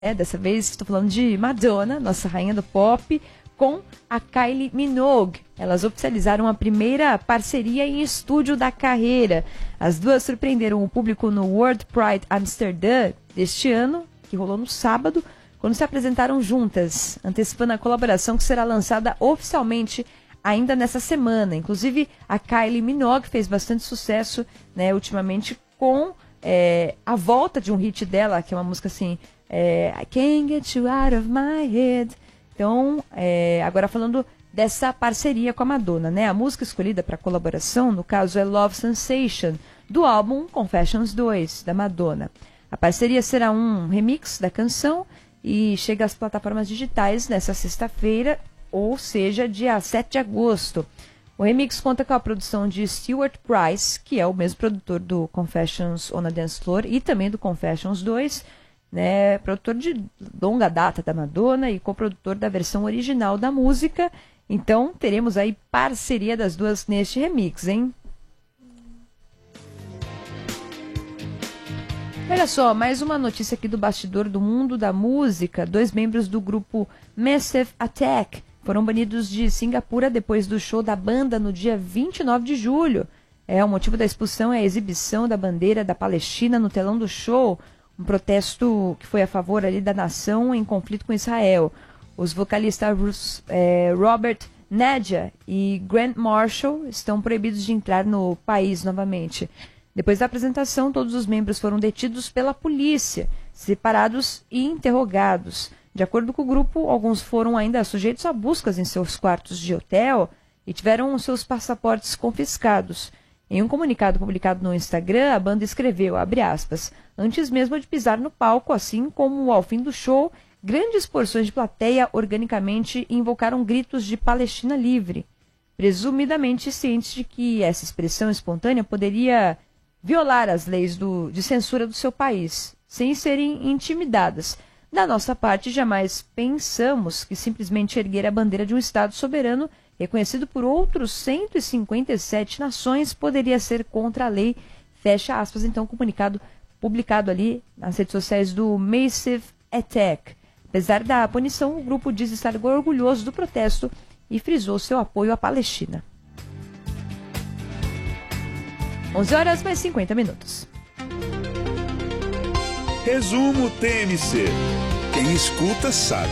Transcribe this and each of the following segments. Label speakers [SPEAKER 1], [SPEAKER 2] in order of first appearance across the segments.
[SPEAKER 1] Dessa vez estou falando de Madonna, nossa rainha do pop, com a Kylie Minogue. Elas oficializaram a primeira parceria em estúdio da carreira. As duas surpreenderam o público no World Pride Amsterdã deste ano, que rolou no sábado, quando se apresentaram juntas, antecipando a colaboração que será lançada oficialmente ainda nessa semana. Inclusive, a Kylie Minogue fez bastante sucesso, né, ultimamente com a volta de um hit dela, que é uma música assim, I Can't Get You Out of My Head. Então, agora falando dessa parceria com a Madonna, né? A música escolhida para colaboração, no caso, é Love Sensation, do álbum Confessions 2, da Madonna. A parceria será um remix da canção e chega às plataformas digitais nessa sexta-feira, ou seja, dia 7 de agosto. O remix conta com a produção de Stuart Price, que é o mesmo produtor do Confessions on a Dance Floor e também do Confessions 2, né, produtor de longa data da Madonna e coprodutor da versão original da música. Então, teremos aí parceria das duas neste remix, hein? Olha só, mais uma notícia aqui do bastidor do mundo da música. 2 membros do grupo Massive Attack foram banidos de Singapura depois do show da banda no dia 29 de julho. O motivo da expulsão é a exibição da bandeira da Palestina no telão do show, um protesto que foi a favor ali da nação em conflito com Israel. Os vocalistas Robert Nadja e Grant Marshall estão proibidos de entrar no país novamente. Depois da apresentação, todos os membros foram detidos pela polícia, separados e interrogados. De acordo com o grupo, alguns foram ainda sujeitos a buscas em seus quartos de hotel e tiveram seus passaportes confiscados. Em um comunicado publicado no Instagram, a banda escreveu, abre aspas, antes mesmo de pisar no palco, assim como ao fim do show, grandes porções de plateia organicamente invocaram gritos de Palestina livre, presumidamente cientes de que essa expressão espontânea poderia violar as leis de censura do seu país, sem serem intimidadas. Da nossa parte, jamais pensamos que simplesmente erguer a bandeira de um Estado soberano, reconhecido por outros 157 nações, poderia ser contra a lei. Fecha aspas, então, comunicado publicado ali nas redes sociais do Massive Attack. Apesar da punição, o grupo diz estar orgulhoso do protesto e frisou seu apoio à Palestina. 11 horas mais 50 minutos.
[SPEAKER 2] Resumo TMC. Quem escuta sabe.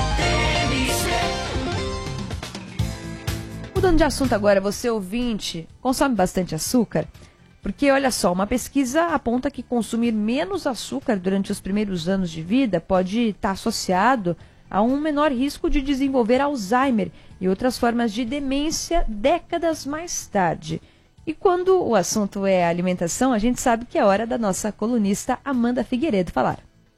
[SPEAKER 1] Mudando de assunto agora, você ouvinte, consome bastante açúcar? Porque, olha só, uma pesquisa aponta que consumir menos açúcar durante os primeiros anos de vida pode estar associado a um menor risco de desenvolver Alzheimer e outras formas de demência décadas mais tarde. E quando o assunto é alimentação, a gente sabe que é hora da nossa colunista Amanda Figueiredo falar.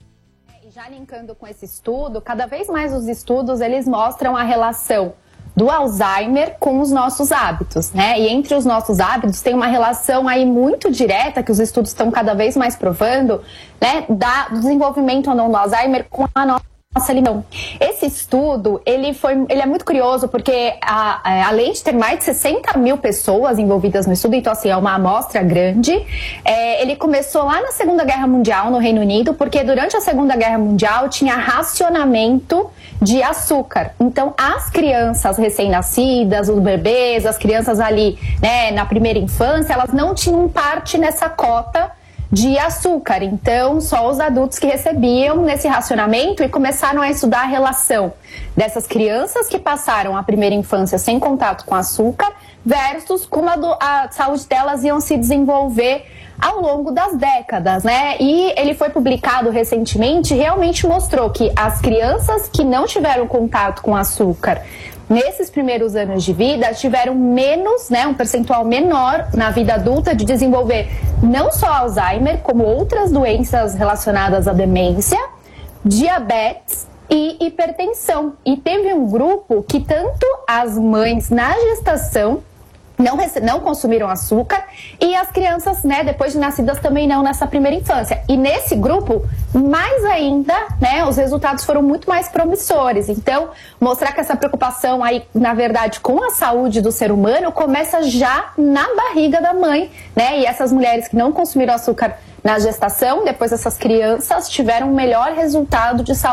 [SPEAKER 3] E já linkando com esse estudo, cada vez mais os estudos eles mostram a relação do Alzheimer com os nossos hábitos, né? E entre os nossos hábitos tem uma relação aí muito direta, que os estudos estão cada vez mais provando, né? Do desenvolvimento ou não do Alzheimer com a nossa alimentação. Esse estudo, ele é muito curioso, porque além de ter mais de 60 mil pessoas envolvidas no estudo, então assim, é uma amostra grande, ele começou lá na Segunda Guerra Mundial, no Reino Unido, porque durante a Segunda Guerra Mundial tinha racionamento de açúcar. Então, as crianças recém-nascidas, os bebês, as crianças ali, né, na primeira infância, elas não tinham parte nessa cota de açúcar. Então, só os adultos que recebiam nesse racionamento e começaram a estudar a relação dessas crianças que passaram a primeira infância sem contato com açúcar versus como a saúde delas iam se desenvolver ao longo das décadas, né? E ele foi publicado recentemente, realmente mostrou que as crianças que não tiveram contato com açúcar nesses primeiros anos de vida tiveram menos, né, um percentual menor na vida adulta de desenvolver não só Alzheimer, como outras doenças relacionadas à demência, diabetes e hipertensão. E teve um grupo que tanto as mães na gestação não consumiram açúcar e as crianças, né, depois de nascidas também não nessa primeira infância. E nesse grupo, mais ainda, né, os resultados foram muito mais promissores. Então, mostrar que essa preocupação aí, na verdade, com a saúde do ser humano começa já na barriga da mãe, né? E essas mulheres que não consumiram açúcar na gestação, depois essas crianças tiveram um melhor resultado de saúde